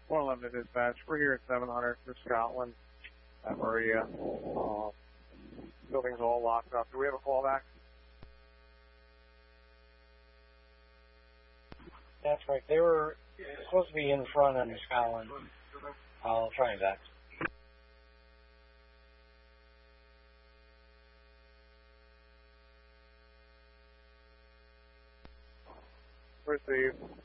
111 to dispatch. We're here at 700 for Scotland at Maria. Building's all locked up. Do we have a callback? That's right. They were supposed to be in front on Scotland. I'll try that. Received.